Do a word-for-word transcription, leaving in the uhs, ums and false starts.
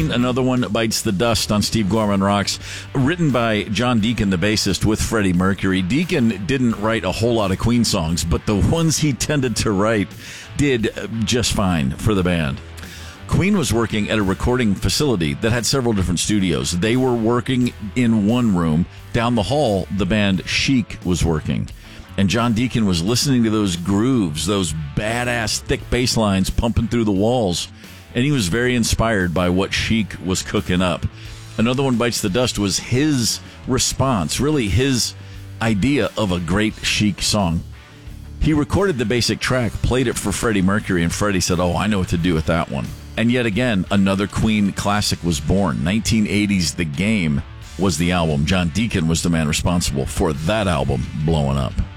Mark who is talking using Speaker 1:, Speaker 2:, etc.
Speaker 1: Queen, Another One Bites the Dust on Steve Gorman Rocks, written by John Deacon, the bassist, with Freddie Mercury. Deacon didn't write a whole lot of Queen songs, but the ones he tended to write did just fine for the band. Queen was working at a recording facility that had several different studios. They were working in one room. Down the hall, the band Chic was working. And John Deacon was listening to those grooves, those badass thick bass lines pumping through the walls. And he was very inspired by what Chic was cooking up. Another One Bites the Dust was his response, really his idea of a great Chic song. He recorded the basic track, played it for Freddie Mercury, and Freddie said, oh, I know what to do with that one. And yet again, another Queen classic was born. nineteen eighties The Game was the album. John Deacon was the man responsible for that album blowing up.